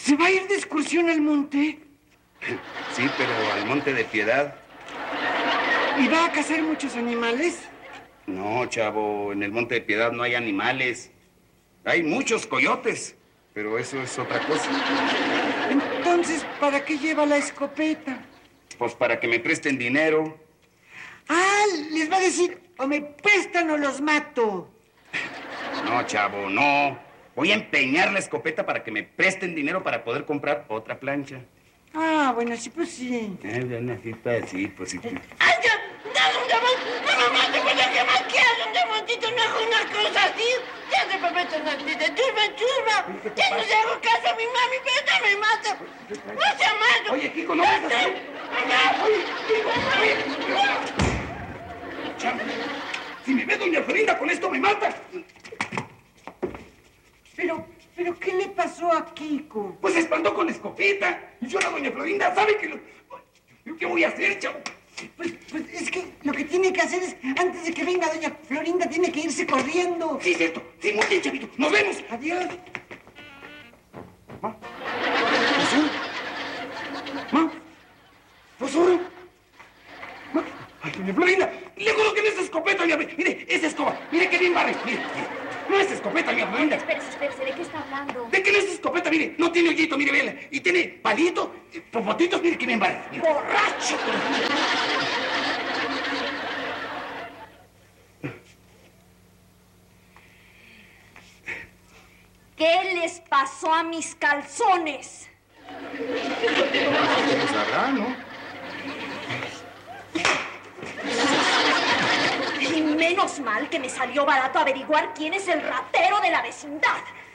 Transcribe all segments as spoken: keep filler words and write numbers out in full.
¿Se va a ir de excursión al monte? Sí, pero al Monte de Piedad. ¿Y va a cazar muchos animales? No, chavo, en el Monte de Piedad no hay animales. Hay muchos coyotes, pero eso es otra cosa. Entonces, ¿para qué lleva la escopeta? Pues para que me presten dinero. Ah, les va a decir, o me prestan o los mato. No, chavo, no. Voy a empeñar la escopeta para que me presten dinero para poder comprar otra plancha. Ah, bueno, sí, pues sí. Eh, bien, así, pues sí, pues sí. ¡Ay, ya! ¡Ya, don Diamantito! ¡No, mamá, te voy a quemar! ¿Qué haces, don Diamantito? No hago una cosa así. Ya te prometo, no te churba, churba. Ya no le hago caso a mi mami, pero no me mata. ¡No se amado! Oye, Kiko, no me hagas así. Oye, Kiko, oye. Chavo, si me ve doña Florinda con esto, me mata. Pero, pero, ¿qué le pasó a Kiko? Pues se espantó con la escopeta. Y yo, la doña Florinda, ¿sabe que lo... ¿Qué voy a hacer, chavo? Pues, pues es que lo que tiene que hacer es, antes de que venga doña Florinda, tiene que irse corriendo. Sí, es esto. Sí, muy bien, chavito. ¡Nos vemos! Adiós. ¿Ma? ¿Fosuro? ¿Ma? ¿Fosuro? ¿Ma? ¡Ay, doña Florinda! Le juro que no es escopeta, mira, mire, es escoba. Mire qué bien barre. Mire, mire. No es escopeta, doña Florinda. Espérese, espérese, ¿de qué está hablando? ¿De qué no es escopeta? Mire, no tiene hoyito, mire, vela. Y tiene palito, popotitos, mire qué bien barre. Mire. ¡Borracho! ¿Qué les pasó a mis calzones? ¿Cómo sabrá, no? Y menos mal que me salió barato averiguar quién es el ratero de la vecindad.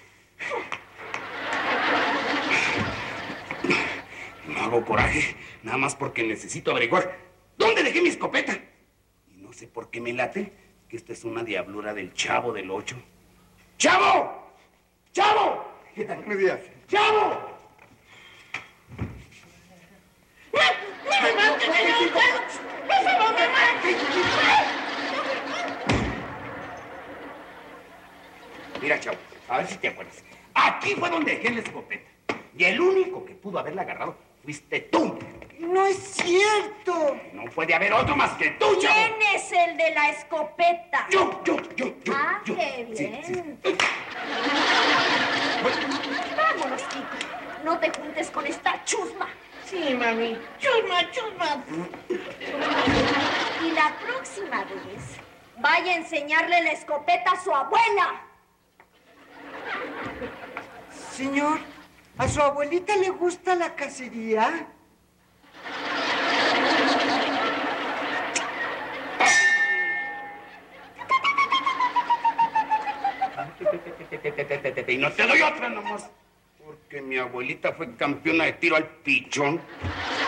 No hago coraje, nada más porque necesito averiguar dónde dejé mi escopeta. Y no sé por qué me late que esta es una diablura del Chavo del Ocho. ¡Chavo! ¡Chavo! ¿Qué tal? Buenos días. ¡Chavo! ¡No, no me mates, señor! ¡Por favor, me mates! Mira, Chavo, a ver si te acuerdas. Aquí fue donde dejé la escopeta. Y el único que pudo haberla agarrado fuiste tú. No es cierto. No puede haber otro más que tú, Chavo. ¿Quién es el de la escopeta? Yo, yo, yo, yo. Ah, yo. qué Sí, bien. sí. Vámonos, Kiko. No te juntes con esta chusma. Sí, mami. Chusma, chusma. Y la próxima vez, vaya a enseñarle la escopeta a su abuela. Señor, ¿a su abuelita le gusta la cacería? Y no te doy otra nomás. Porque mi abuelita fue campeona de tiro al pichón.